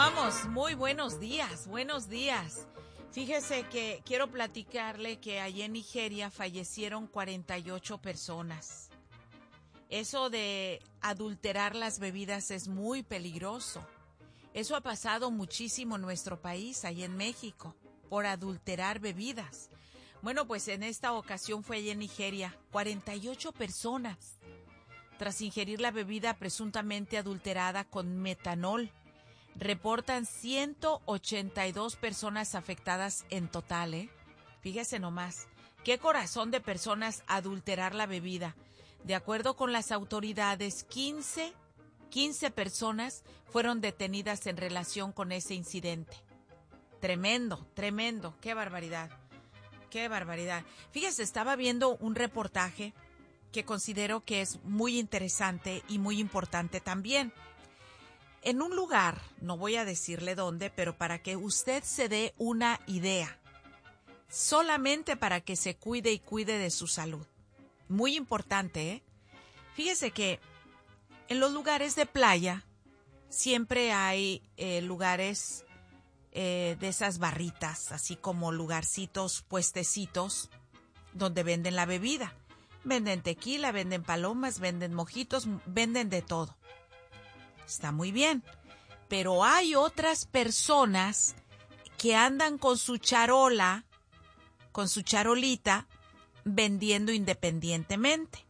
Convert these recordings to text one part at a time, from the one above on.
estamos? Muy buenos días, buenos días. Fíjese que quiero platicarle que allí en Nigeria fallecieron 48 personas. Eso de adulterar las bebidas es muy peligroso. Eso ha pasado muchísimo en nuestro país, allí en México, por adulterar bebidas. Bueno, pues en esta ocasión fue allí en Nigeria, 48 personas, tras ingerir la bebida presuntamente adulterada con metanol. Reportan 182 personas afectadas en total, ¿eh? Fíjese nomás, qué corazón de personas adulterar la bebida. De acuerdo con las autoridades, 15 personas fueron detenidas en relación con ese incidente. Tremendo, tremendo, qué barbaridad, qué barbaridad. Fíjese, estaba viendo un reportaje que considero que es muy interesante y muy importante también. En un lugar, no voy a decirle dónde, pero para que usted se dé una idea, solamente para que se cuide y cuide de su salud. Muy importante, ¿eh? Fíjese que en los lugares de playa siempre hay lugares de esas barritas, así como lugarcitos, puestecitos, donde venden la bebida. Venden tequila, venden palomas, venden mojitos, venden de todo. Está muy bien, pero hay otras personas que andan con su charola, con su charolita, vendiendo independientemente.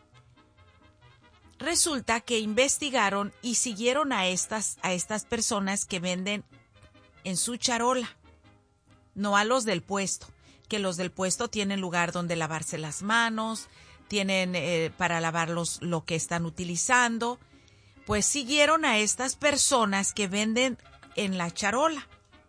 Resulta que investigaron y siguieron a estas personas que venden en su charola, no a los del puesto, que los del puesto tienen lugar donde lavarse las manos, tienen para lavar lo que están utilizando. Pues siguieron a estas personas que venden en la charola.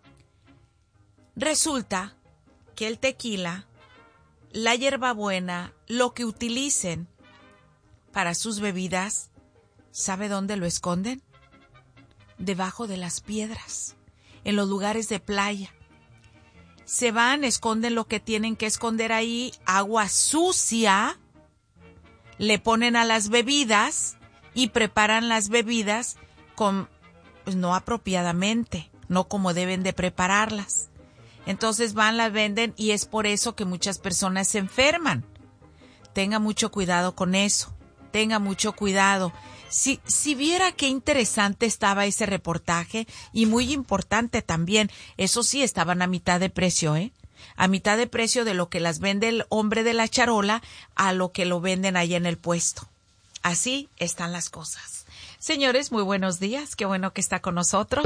Resulta que el tequila, la hierbabuena, lo que utilicen para sus bebidas, ¿sabe dónde lo esconden? Debajo de las piedras, en los lugares de playa. Se van, esconden lo que tienen que esconder ahí, agua sucia, le ponen a las bebidas y preparan las bebidas pues no apropiadamente, no como deben de prepararlas. Entonces van, las venden y es por eso que muchas personas se enferman. Tenga mucho cuidado con eso, tenga mucho cuidado. Si viera qué interesante estaba ese reportaje y muy importante también, eso sí, estaban a mitad de precio, ¿eh? A mitad de precio de lo que las vende el hombre de la charola a lo que lo venden ahí en el puesto. Así están las cosas. Señores, muy buenos días. Qué bueno que está con nosotros.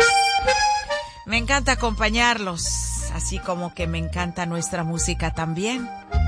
Me encanta acompañarlos, así como que me encanta nuestra música también.